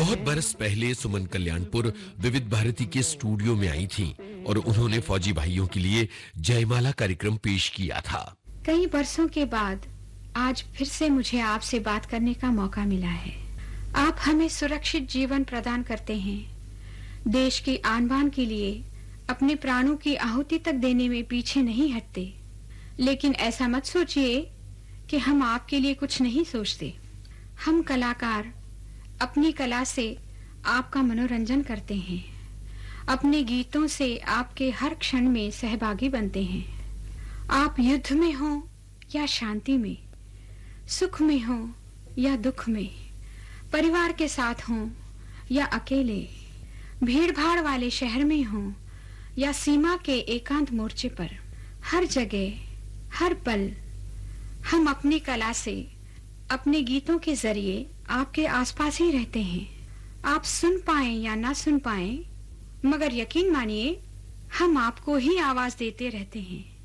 बहुत बरस पहले सुमन कल्याणपुर विविध भारती के स्टूडियो में आई थीं और उन्होंने फौजी भाइयों के लिए जयमाला कार्यक्रम पेश किया था। कई वर्षों के बाद आज फिर से मुझे आपसे बात करने का मौका मिला है। आप हमें सुरक्षित जीवन प्रदान करते हैं। देश की आन बान के लिए अपने प्राणों की आहुति तक देने में पीछे नहीं हटते। लेकिन ऐसा मत सोचिए कि हम आपके लिए कुछ नहीं सोचते। हम कलाकार अपनी कला से आपका मनोरंजन करते हैं। अपने गीतों से आपके हर क्षण में सहभागी बनते हैं। आप युद्ध में हो या शांति में, सुख में हो या दुख में, परिवार के साथ हो या अकेले, भीड़-भाड़ वाले शहर में हो या सीमा के एकांत मोर्चे पर, हर जगह, हर पल हम अपनी कला से, अपने गीतों के जरिए आपके आसपास ही रहते हैं। आप सुन पाएं या ना सुन पाएं, मगर यकीन मानिए हम आपको ही आवाज देते रहते हैं।